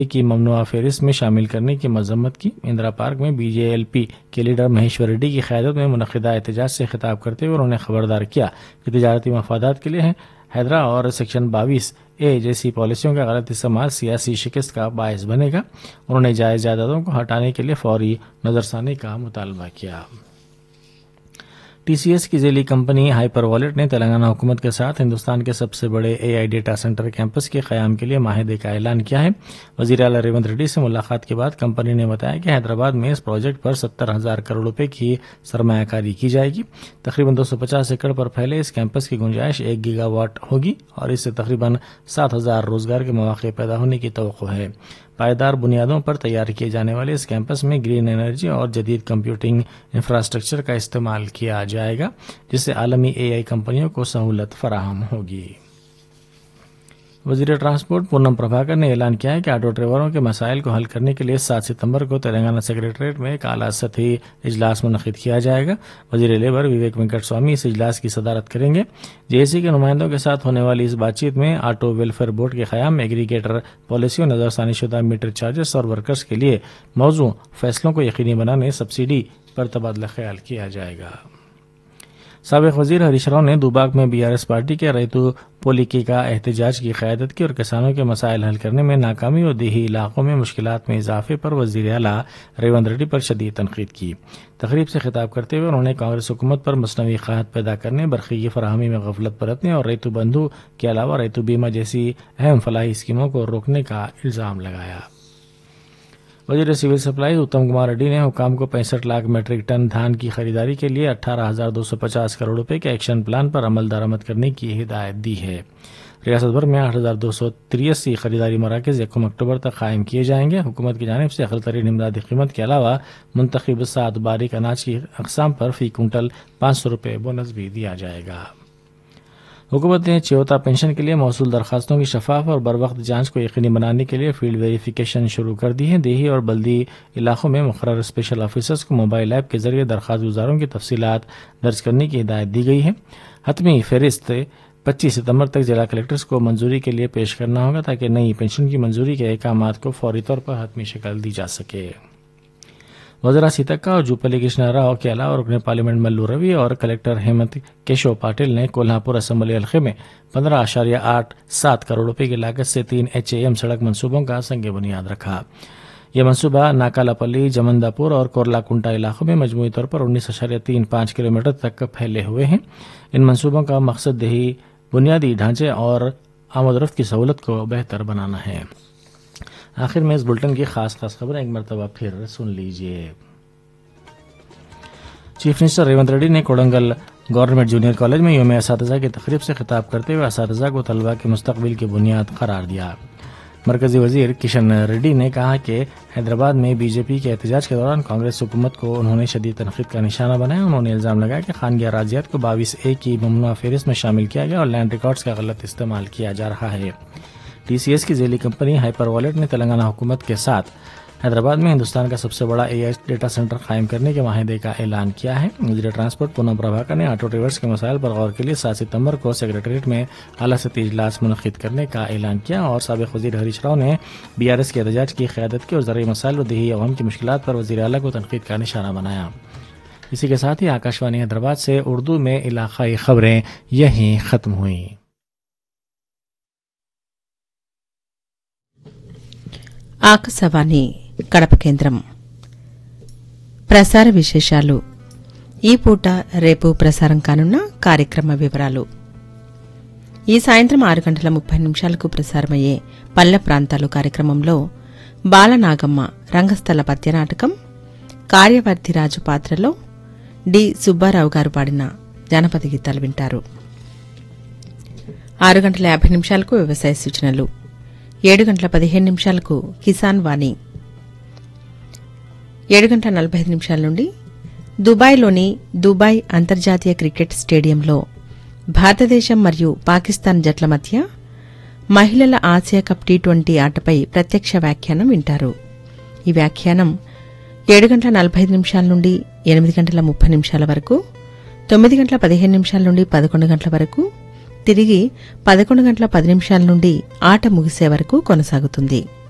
की ममनुआ फहरिस्त में शामिल करने की मजम्मत की। इंदिरा पार्क में बीजेएलपी के लीडर महेश्वर रेड्डी की क़यादत में मुनक़िदा एहतजाज से खिताब करते हुए उन्होंने खबरदार किया कि तजारती मफादात के लिए हैदरा और सेक्शन 22A जैसी पॉलिसियों का गलत इस्तेमाल सियासी शिकस्त का बायस बनेगा। उन्होंने जायज़ जायदादों को हटाने के लिए फौरी नज़रसानी का मुतालबा किया। टीसीएस की ज़ेली कंपनी हाइपर वॉलेट ने तेलंगाना हुकूमत के साथ हिंदुस्तान के सबसे बड़े एआई डेटा सेंटर कैंपस के क़याम के लिए माहिदे का ऐलान किया है। वज़ीर आला रेवंत रेड्डी से मुलाकात के बाद कंपनी ने बताया कि हैदराबाद में इस प्रोजेक्ट पर 70,000 करोड़ रुपए की सरमायाकारी की जाएगी। तकरीबन 250 एकड़ पर फैले इस कैंपस की गुंजाइश 1 गीगावाट होगी और इससे तकरीबन 7,000 रोजगार के मौके पैदा होने की तवक्को है। पायदार बुनियादों पर तैयार किए जाने वाले इस कैंपस में ग्रीन एनर्जी और जदीद कंप्यूटिंग इंफ्रास्ट्रक्चर का इस्तेमाल किया जाएगा, जिससे आलमी एआई कंपनियों को सहूलत फराहम होगी। वज़ीर ट्रांसपोर्ट पूनम प्रभाकर ने ऐलान किया है कि ऑटो ड्राइवरों के मसाइल को हल करने के लिए 7 सितंबर को तेलंगाना सेक्रेटरीट में एक आला सतही इजलास मुनक़िद किया जाएगा। वज़ीर लेबर विवेक वेंकट स्वामी इस इजलास की सदारत करेंगे। जेएसी के नुमाइंदों के साथ होने वाली इस बातचीत में ऑटो वेलफेयर बोर्ड के क़याम, एग्रीगेटर पॉलिसियों, नज़रसानी शुदा मीटर चार्जेस और वर्कर्स के लिए मौजूद फैसलों को यकीनी बनाने सब्सिडी पर तबादला ख्याल किया जाएगा। साबिक़ वज़ीर हरीश राव ने दुबाक में बीआरएस पार्टी के रैतु पोलिकी का एहतजाज की क़यादत की और किसानों के मसाइल हल करने में नाकामी और देही इलाकों में मुश्किलात में इजाफे पर वज़ीर आला रेवंत रेड्डी पर शदीद तनकीद की। तकरीब से खिताब करते हुए उन्होंने कांग्रेस हुकूमत पर मसनवी क़हत पैदा करने, बरक़ी की फराहमी में गफलत बरतने और रैतु बंधु के अलावा रैतु बीमा जैसी अहम फलाही स्कीमों को रोकने का इल्ज़ाम लगाया। वज़ीर सिविल सप्लाई उत्तम कुमार रेड्डी ने हुकाम को 65 लाख मीट्रिक टन धान की खरीदारी के लिए 18,250 करोड़ रुपए के एक्शन प्लान पर अमल दरामद करने की हिदायत दी है। रियासत भर में 8,283 खरीदारी मराकज़ 1 अक्टूबर तक कायम किए जाएंगे। हुकूमत की जानिब से अक़ल तरीन इमदादी कीमत के अलावा मुंतखब 7 बारीक अनाज की अक़साम पर फ़ी कुंटल 500 रुपये बोनस भी दिया जाएगा। हुकूमत ने चियोता पेंशन के लिए मौसूल दरखास्तों की शफाफ और बर वक्त जांच को यकीनी बनाने के लिए फील्ड वेरिफिकेशन शुरू कर दी है। देही और बल्दी इलाकों में मुक़र्रर स्पेशल ऑफिसर्स को मोबाइल ऐप के जरिए दरखास्त गुजारों की तफसीलात दर्ज करने की हिदायत दी गई है। हतमी फहरिस्त 25 सितंबर तक जिला कलेक्टर्स को मंजूरी के लिए पेश करना होगा ताकि नई पेंशन की मंजूरी के अहकामात को फौरी तौर पर हतमी शक्ल दी जा सके। वज़रा सीतक्का और जूपल्ली कृष्णा राव के अलावा रुकने पार्लियामेंट मल्लू रवि और कलेक्टर हेमंत केशव पाटिल ने कोल्हापुर असम्बली हल्के में 15.87 करोड़ रुपए की लागत से 3 HAM सड़क मंसूबों का संग बुनियाद रखा। यह मंसूबा नाकालापल्ली, जमंदापुर और कोरलाकुंटा इलाकों में मजमूई तौर पर 19.35 किलोमीटर तक फैले हुए हैं। इन मंसूबों का मकसद देही बुनियादी ढांचे और आमदरफ्त की सहूलत को बेहतर बनाना है। आखिर में इस बुलेटिन की खास खबरें एक मरतबा फिर सुन लीजिए। चीफ मिनिस्टर रेवंत रेड्डी ने कोडंगल गवर्नमेंट जूनियर कॉलेज में यौम असातिज़ा की तकरीब से खिताब करते हुए असातिज़ा को तलबा के मुस्तकबिल की बुनियाद करार दिया। मरकजी वजीर किशन रेड्डी ने कहा कि हैदराबाद में बीजेपी के एहतजाज के दौरान कांग्रेस हुकूमत को उन्होंने शदीद तनकीद का निशाना बनाया। उन्होंने इल्ज़ाम लगाया कि खानगी अराज़ियात को 22A की ममनुआ फहरिस्त में शामिल किया गया और लैंड रिकॉर्ड्स का गलत इस्तेमाल किया जा रहा है। टीसीएस की ज़ेली कंपनी हाइपर वॉलेट ने तेलंगाना हुकूमत के साथ हैदराबाद में हिंदुस्तान का सबसे बड़ा एआई डेटा सेंटर कायम करने के माहिदे का ऐलान किया है। वज़ीर ट्रांसपोर्ट पूनम प्रभाकर ने ऑटो ड्राइवर्स के मसाइल पर गौर के लिए 7 सितंबर को सेक्रेटरीट में आला सतही इजलास मुनक़िद करने का ऐलान किया और साबिक़ वज़ीर हरीश राव ने बीआरएस के एहतजाज की क़यादत की और ज़रूरी मसाइल और देही अवाम की मुश्किलात पर वज़ीर आला को तनकीद का निशाना बनाया। इसी के साथ ही आकाशवाणी हैदराबाद से उर्दू में इलाक़ाई खबरें यहीं ख़त्म हुई। ఆకాశవాణి కడప కేంద్రం ప్రసార విశేషాలు ఈ పూట రేపు ప్రసారం కానున్న కార్యక్రమ వివరాలు ఈ సాయంత్రం 6:30 ప్రసారమయ్యే పల్లె ప్రాంతాలు కార్యక్రమంలో బాలనాగమ్మ రంగస్థల పద్యనాటకం కార్యవర్ధిరాజు పాత్రలో డి సుబ్బారావు గారు పాడిన జానపద గీతాలు వింటారు। 6:50 వ్యవసాయ సూచనలు, 7:15 కిసాన్ వాణి, 7:45 నుండి దుబాయ్లోని దుబాయ్ అంతర్జాతీయ క్రికెట్ స్టేడియంలో భారతదేశం మరియు పాకిస్తాన్ జట్ల మధ్య మహిళల ఆసియా కప్ T20 ఆటపై ప్రత్యక్ష వ్యాఖ్యానం వింటారు। ఈ వ్యాఖ్యానం 7:45 నుండి 8:30 వరకు, 9:15 నుండి 11 వరకు, తిరిగి 11:10 నుండి ఆట ముగిసే వరకు కొనసాగుతుంది।